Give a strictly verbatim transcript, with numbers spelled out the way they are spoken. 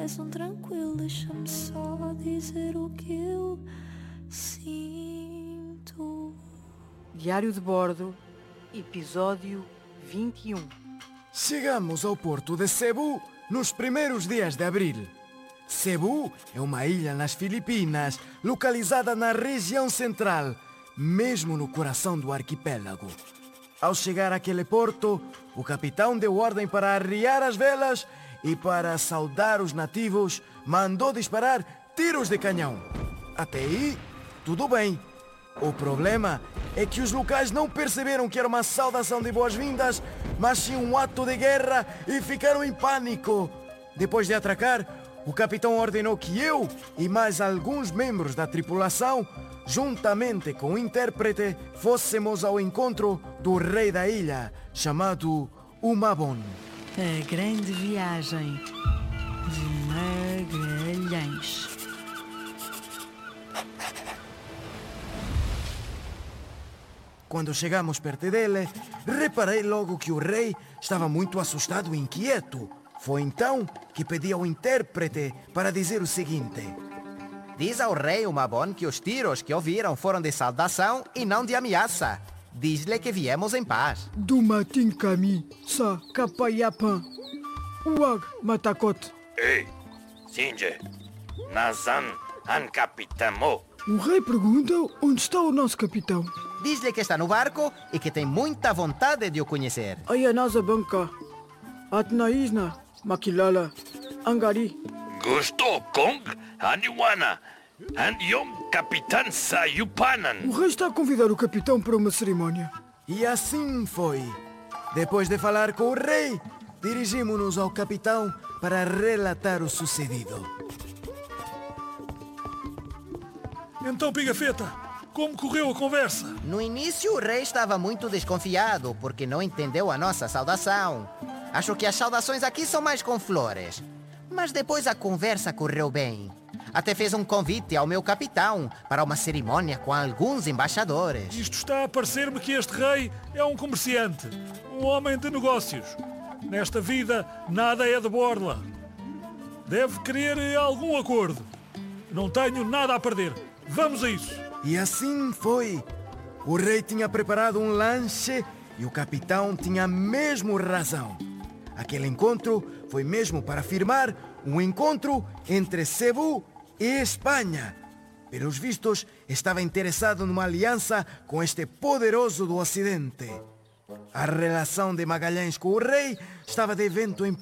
és um tranquilo, deixa-me só dizer o que eu sinto. Diário de bordo, episódio vinte e um. Chegamos ao porto de Cebu nos primeiros dias de abril. Cebu é uma ilha nas Filipinas, localizada na região central, mesmo no coração do arquipélago. Ao chegar àquele porto, o capitão deu ordem para arriar as velas e, para saudar os nativos, mandou disparar tiros de canhão. Até aí, tudo bem. O problema é que os locais não perceberam que era uma saudação de boas-vindas, mas sim um ato de guerra e ficaram em pânico. Depois de atracar, o capitão ordenou que eu e mais alguns membros da tripulação, juntamente com o intérprete, fôssemos ao encontro do rei da ilha, chamado Umabon. A grande viagem de Magalhães. Quando chegamos perto dele, reparei logo que o rei estava muito assustado e inquieto. Foi então que pedi ao intérprete para dizer o seguinte: diz ao rei Umabon que os tiros que ouviram foram de saudação e não de ameaça. Diz-lhe que viemos em paz. Dumatin kami sa kapayapan. Uag matakot. Ei, Sinje, Nazan an capitamo. O rei pergunta onde está o nosso capitão. Diz-lhe que está no barco e que tem muita vontade de o conhecer. Ai a nossa banca. Atna isna, makilala, angari. Gusto Kong Aniwana and Yom Kapitan Sayupanan. O rei está a convidar o capitão para uma cerimónia. E assim foi. Depois de falar com o rei, dirigimos-nos ao capitão para relatar o sucedido. Então, Pigafetta, como correu a conversa? No início, o rei estava muito desconfiado porque não entendeu a nossa saudação. Acho que as saudações aqui são mais com flores. Mas depois a conversa correu bem. Até fez um convite ao meu capitão para uma cerimônia com alguns embaixadores. Isto está a parecer-me que este rei é um comerciante, um homem de negócios. Nesta vida, nada é de borla. Deve querer algum acordo. Não tenho nada a perder. Vamos a isso. E assim foi. O rei tinha preparado um lanche e o capitão tinha mesmo razão. Aquele encontro foi mesmo para firmar um encontro entre Cebu e Espanha. Pelos vistos, estava interessado numa aliança com este poderoso do Ocidente. A relação de Magalhães com o rei estava de vento em